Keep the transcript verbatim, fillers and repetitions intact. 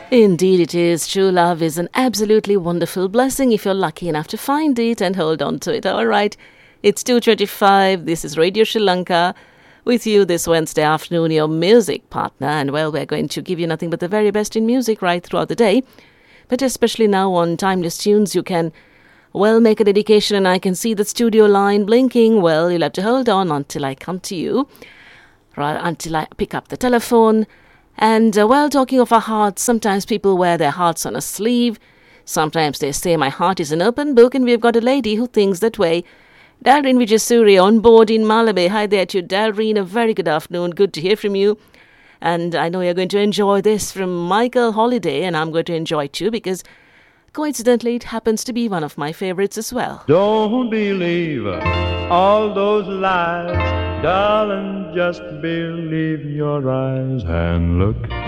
Indeed it is. True love is an absolutely wonderful blessing if you're lucky enough to find it and hold on to it. All right. It's two twenty-five. This is Radio Sri Lanka with you this Wednesday afternoon, your music partner. And, well, we're going to give you nothing but the very best in music right throughout the day. But especially now on Timeless Tunes, you can, well, make a dedication and I can see the studio line blinking. Well, you'll have to hold on until I come to you, right, until I pick up the telephone. And, uh, well, talking of our hearts, sometimes people wear their hearts on a sleeve. Sometimes they say my heart is an open book, and we've got a lady who thinks that way. Dalreen Vijayasuri on board in Malabar. Hi there to you, Dalreen. A very good afternoon. Good to hear from you. And I know you're going to enjoy this from Michael Holiday, and I'm going to enjoy it too because coincidentally it happens to be one of my favorites as well. Don't believe all those lies, darling, just believe your eyes and look